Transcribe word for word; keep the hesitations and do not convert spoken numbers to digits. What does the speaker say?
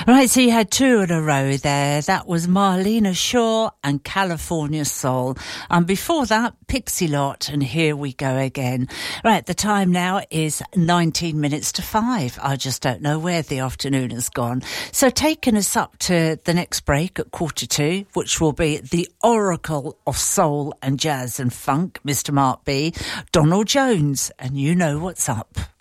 Right, so you had two in a row there. That was Marlena Shaw and California Soul. And before that, Pixie Lott and Here We Go Again. Right, the time now is nineteen minutes to five. I just don't know where the afternoon has gone. So taking us up to the next break at quarter two, which will be the Oracle of Soul and Jazz and Funk, Mister Mark B, Donald Jones, and you know what's up.